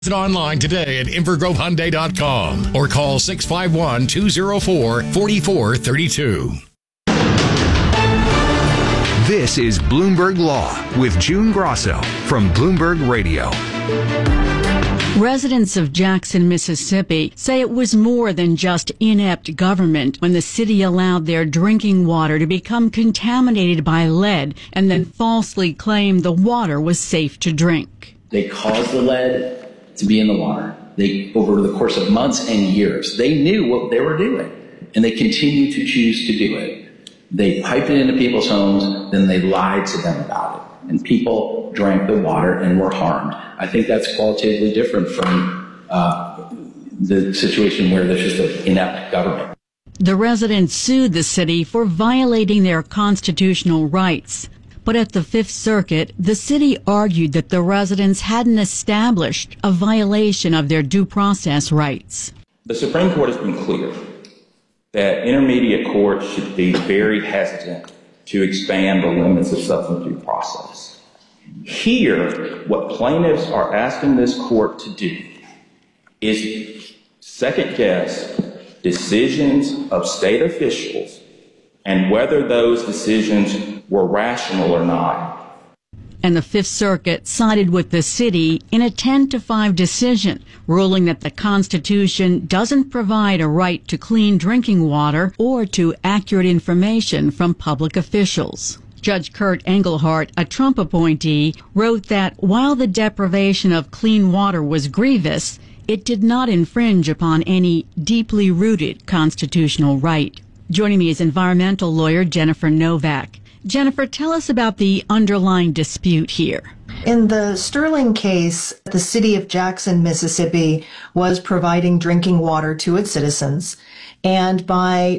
Visit online today at invergrovehyundai.com or call 651-204-4432. This is Bloomberg Law with June Grosso from Bloomberg Radio. Residents of Jackson, Mississippi say it was more than just inept government when the city allowed their drinking water to become contaminated by lead and then falsely claimed the water was safe to drink. They caused the lead to be in the water. They, over the course of months and years, they knew what they were doing, and they continue to choose to do it. They piped it into people's homes, then they lied to them about it, and people drank the water and were harmed. I think that's qualitatively different from the situation where there's just an inept government. The residents sued the city for violating their constitutional rights. But at the Fifth Circuit, the city argued that the residents hadn't established a violation of their due process rights. The Supreme Court has been clear that intermediate courts should be very hesitant to expand the limits of substantive due process. Here, what plaintiffs are asking this court to do is second-guess decisions of state officials and whether those decisions were rational or not. And the Fifth Circuit sided with the city in a 10-5 decision, ruling that the Constitution doesn't provide a right to clean drinking water or to accurate information from public officials. Judge Kurt Engelhardt, a Trump appointee, wrote that while the deprivation of clean water was grievous, it did not infringe upon any deeply rooted constitutional right. Joining me is environmental lawyer Jennifer Novak. Jennifer, tell us about the underlying dispute here. In the Sterling case, the city of Jackson, Mississippi, was providing drinking water to its citizens, and by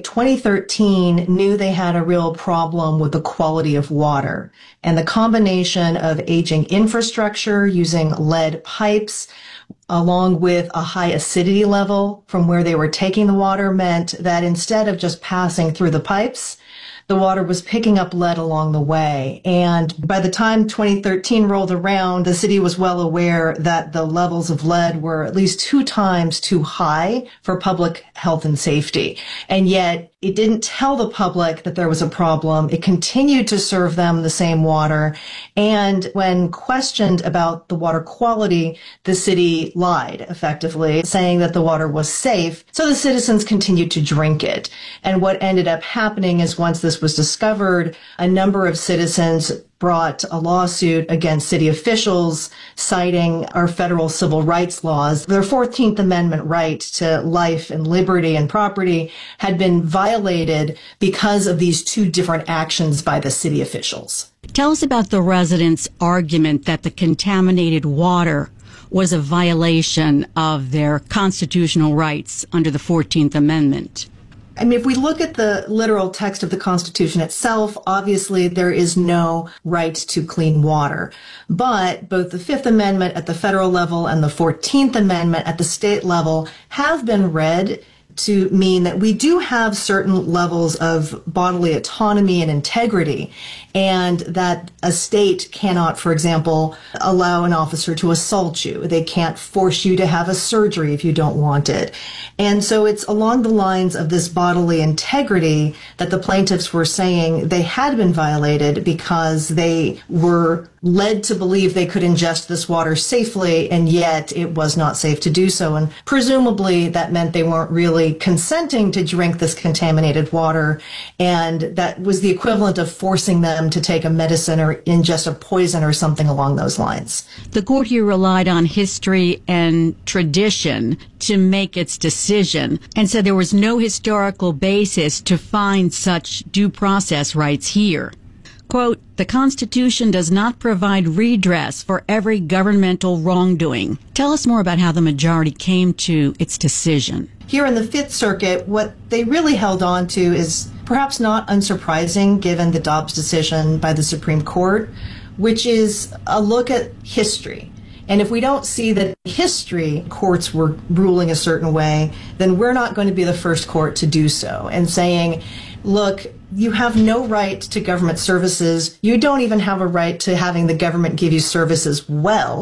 2013 knew they had a real problem with the quality of water. And the combination of aging infrastructure, using lead pipes, along with a high acidity level from where they were taking the water, meant that instead of just passing through the pipes, the water was picking up lead along the way. And by the time 2013 rolled around, the city was well aware that the levels of lead were at least 2 times too high for public health and safety. And yet it didn't tell the public that there was a problem. It continued to serve them the same water. And when questioned about the water quality, the city lied effectively, saying that the water was safe. So the citizens continued to drink it. And what ended up happening is once this was discovered, a number of citizens brought a lawsuit against city officials citing our federal civil rights laws. Their 14th Amendment right to life and liberty and property had been violated because of these 2 different actions by the city officials. Tell us about the residents' argument that the contaminated water was a violation of their constitutional rights under the 14th Amendment. I mean, if we look at the literal text of the Constitution itself, obviously there is no right to clean water. But both the Fifth Amendment at the federal level and the 14th Amendment at the state level have been read to mean that we do have certain levels of bodily autonomy and integrity, and that a state cannot, for example, allow an officer to assault you. They can't force you to have a surgery if you don't want it. And so it's along the lines of this bodily integrity that the plaintiffs were saying they had been violated because they were led to believe they could ingest this water safely, and yet it was not safe to do so. And presumably that meant they weren't really consenting to drink this contaminated water, and that was the equivalent of forcing them to take a medicine or ingest a poison or something along those lines. The court here relied on history and tradition to make its decision and said there was no historical basis to find such due process rights here. Quote, the Constitution does not provide redress for every governmental wrongdoing. Tell us more about how the majority came to its decision. Here in the Fifth Circuit, what they really held on to is perhaps not unsurprising given the Dobbs decision by the Supreme Court, which is a look at history. And if we don't see that history courts were ruling a certain way, then we're not going to be the first court to do so. And saying, look, you have no right to government services. You don't even have a right to having the government give you services well.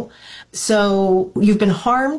So you've been harmed